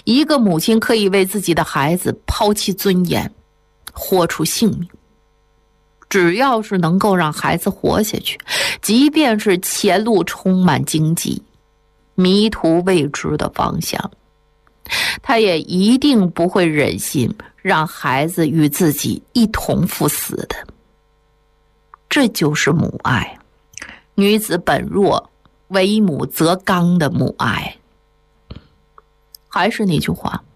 一个母亲可以为自己的孩子抛弃尊严，豁出性命。只要是能够让孩子活下去，即便是前路充满荆棘，迷途未知的方向，他也一定不会忍心让孩子与自己一同赴死的。这就是母爱，女子本弱，为母则刚的母爱。还是那句话，